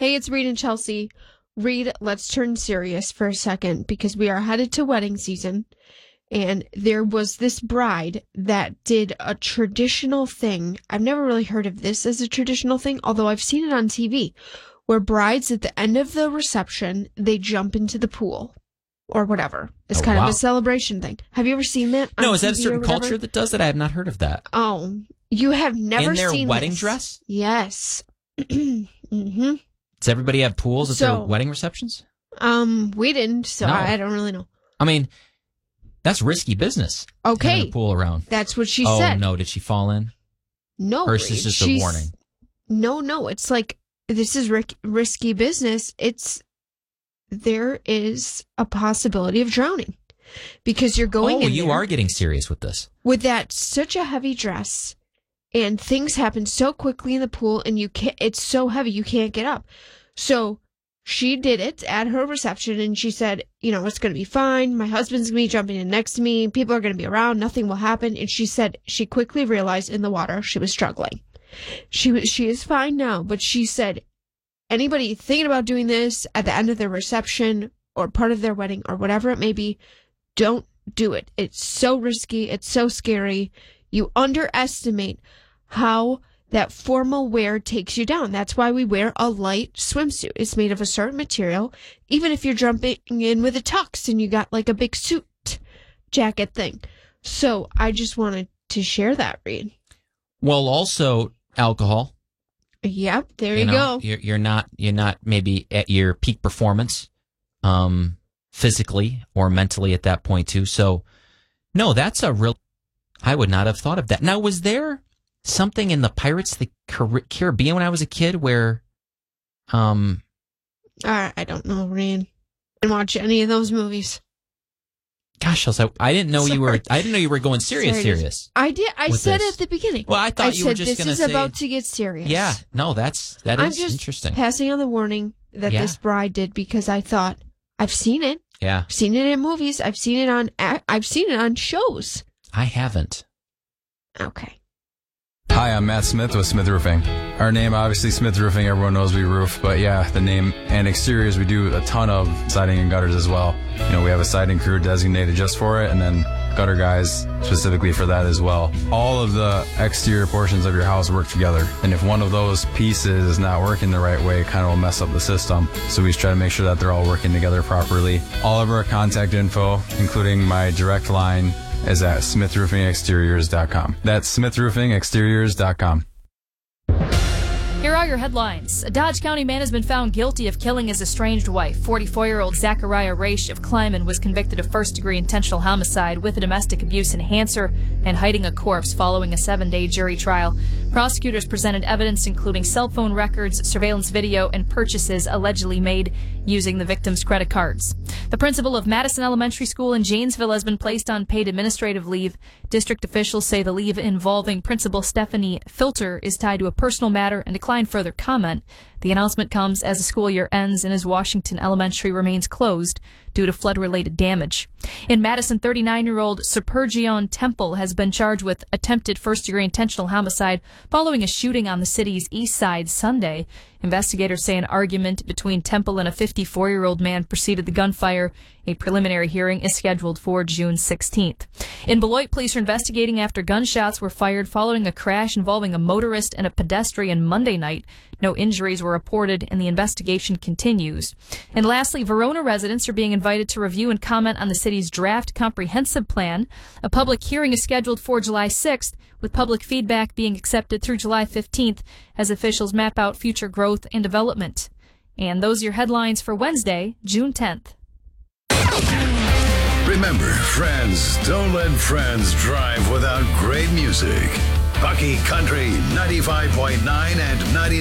Hey, it's Reed and Chelsea. Reed, let's turn serious for a second because we are headed to wedding season. And there was this bride that did a traditional thing. I've never really heard of this as a traditional thing, although I've seen it on TV, where brides at the end of the reception, they jump into the pool or whatever. It's kind of a celebration thing. Have you ever seen that on No, is that TV a certain culture that does that? I have not heard of that. Oh, you have never seen in their wedding this. dress? Yes. Mm-hmm. Does everybody have pools at their wedding receptions? We didn't, so No. I don't really know. I mean, that's risky business. Okay. Having a pool around. That's what she said. Oh, no. Did she fall in? No. Or is this just a warning? No. It's like, this is risky business. There is a possibility of drowning because you're going in you are getting serious with this. with that such a heavy dress, and things happen so quickly in the pool, and it's so heavy you can't get up. So she did it at her reception, and she said, it's going to be fine. My husband's going to be jumping in next to me. People are going to be around. Nothing will happen. And she said she quickly realized in the water she was struggling. She is fine now, but she said anybody thinking about doing this at the end of their reception or part of their wedding or whatever it may be, don't do it. It's so risky. It's so scary. You underestimate how that formal wear takes you down. That's why we wear a light swimsuit. It's made of a certain material. Even if you're jumping in with a tux and you got like a big suit jacket thing. So I just wanted to share that, Reed. Well, also alcohol. Yep, there you go. You're not maybe at your peak performance, physically or mentally at that point too. So, no, that's I would not have thought of that. Now, was there something in the Pirates of the Caribbean when I was a kid where, I don't know, Reed. I didn't watch any of those movies. Gosh, I didn't know you were. I didn't know you were going serious. I did. I said it at the beginning. Well, I thought you were just going to say this is about to get serious. Yeah, no, that is I'm just interesting. Passing on the warning that this bride did because I thought I've seen it. Yeah, I've seen it in movies. I've seen it on shows. I haven't. Okay. Hi, I'm Matt Smith with Smith Roofing. Our name, obviously, Smith Roofing, everyone knows we roof, but yeah, the name and exteriors, we do a ton of siding and gutters as well. We have a siding crew designated just for it, and then gutter guys specifically for that as well. All of the exterior portions of your house work together, and if one of those pieces is not working the right way, it kind of will mess up the system. So we just try to make sure that they're all working together properly. All of our contact info, including my direct line, is at smithroofingexteriors.com. That's smithroofingexteriors.com. Here are your headlines. A Dodge County man has been found guilty of killing his estranged wife. 44-year-old Zachariah Raish of Kleiman was convicted of first-degree intentional homicide with a domestic abuse enhancer and hiding a corpse following a 7-day jury trial. Prosecutors presented evidence including cell phone records, surveillance video, and purchases allegedly made using the victim's credit cards. The principal of Madison Elementary School in Janesville has been placed on paid administrative leave. District officials say the leave involving Principal Stephanie Filter is tied to a personal matter and decline further comment. The announcement comes as the school year ends and as Washington Elementary remains closed due to flood-related damage. In Madison, 39-year-old Supergion Temple has been charged with attempted first-degree intentional homicide following a shooting on the city's east side Sunday. Investigators say an argument between Temple and a 54-year-old man preceded the gunfire. A preliminary hearing is scheduled for June 16th. In Beloit, police are investigating after gunshots were fired following a crash involving a motorist and a pedestrian Monday night. No injuries were reported, and the investigation continues. And lastly, Verona residents are being invited to review and comment on the city's draft comprehensive plan. A public hearing is scheduled for July 6th, with public feedback being accepted through July 15th as officials map out future growth and development. And those are your headlines for Wednesday, June 10th. Remember, friends, don't let friends drive without great music. Bucky Country 95.9 and 99.